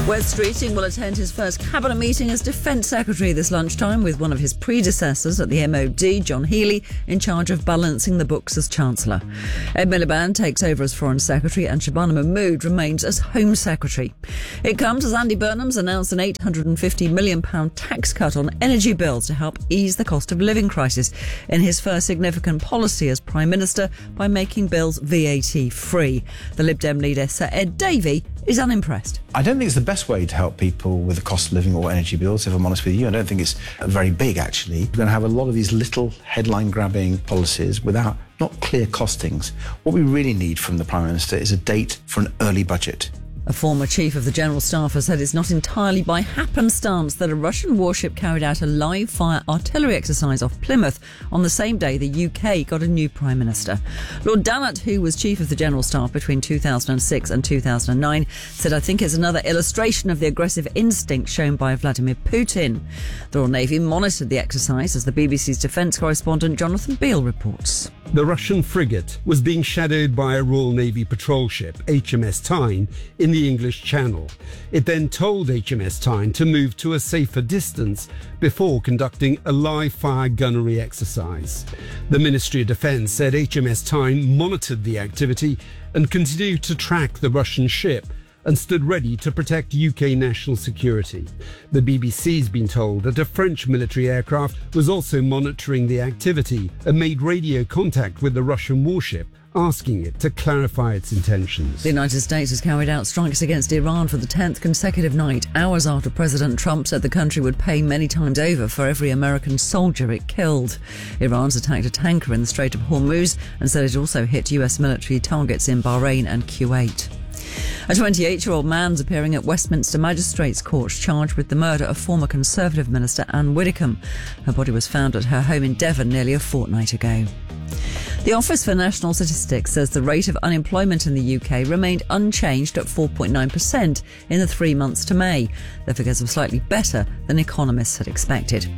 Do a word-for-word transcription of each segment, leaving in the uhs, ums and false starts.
Wes Streeting will attend his first cabinet meeting as Defence Secretary this lunchtime with one of his predecessors at the M O D, John Healey, in charge of balancing the books as Chancellor. Ed Miliband takes over as Foreign Secretary and Shabana Mahmood remains as Home Secretary. It comes as Andy Burnham's announced an eight hundred fifty million pounds tax cut on energy bills to help ease the cost of living crisis in his first significant policy as Prime Minister by making bills V A T free. The Lib Dem leader, Sir Ed Davey, is unimpressed. I don't think it's the best way to help people with the cost of living or energy bills, if I'm honest with you. I don't think it's very big, actually. We're going to have a lot of these little headline-grabbing policies without not clear costings. What we really need from the Prime Minister is a date for an early budget. A former chief of the General Staff has said it's not entirely by happenstance that a Russian warship carried out a live-fire artillery exercise off Plymouth on the same day the U K got a new Prime Minister. Lord Dannatt, who was chief of the General Staff between two thousand six and two thousand nine, said, "I think it's another illustration of the aggressive instinct shown by Vladimir Putin." The Royal Navy monitored the exercise, as the B B C's defence correspondent Jonathan Beale reports. The Russian frigate was being shadowed by a Royal Navy patrol ship, H M S Tyne, in the English Channel. It then told H M S Tyne to move to a safer distance before conducting a live-fire gunnery exercise. The Ministry of Defence said H M S Tyne monitored the activity and continued to track the Russian ship and stood ready to protect U K national security. The B B C's been told that a French military aircraft was also monitoring the activity and made radio contact with the Russian warship, asking it to clarify its intentions. The United States has carried out strikes against Iran for the tenth consecutive night, hours after President Trump said the country would pay many times over for every American soldier it killed. Iran's attacked a tanker in the Strait of Hormuz and said it also hit U S military targets in Bahrain and Kuwait. A twenty-eight-year-old man's appearing at Westminster Magistrates' Court charged with the murder of former Conservative Minister Anne Widdecombe. Her body was found at her home in Devon nearly a fortnight ago. The Office for National Statistics says the rate of unemployment in the U K remained unchanged at four point nine percent in the three months to May. The figures were slightly better than economists had expected.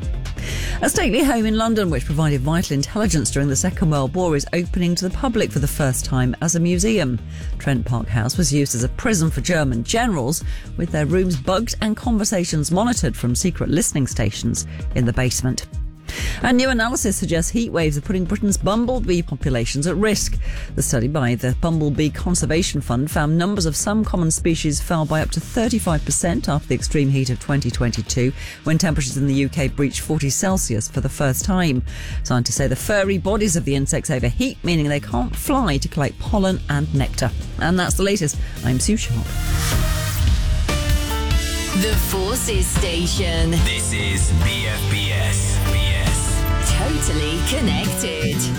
A stately home in London, which provided vital intelligence during the Second World War, is opening to the public for the first time as a museum. Trent Park House was used as a prison for German generals, with their rooms bugged and conversations monitored from secret listening stations in the basement. A new analysis suggests heat waves are putting Britain's bumblebee populations at risk. The study by the Bumblebee Conservation Fund found numbers of some common species fell by up to thirty-five percent after the extreme heat of twenty twenty-two, when temperatures in the U K breached forty Celsius for the first time. Scientists say the furry bodies of the insects overheat, meaning they can't fly to collect pollen and nectar. And that's the latest. I'm Sue Sharp. The Forces Station. This is B F B S. Totally connected.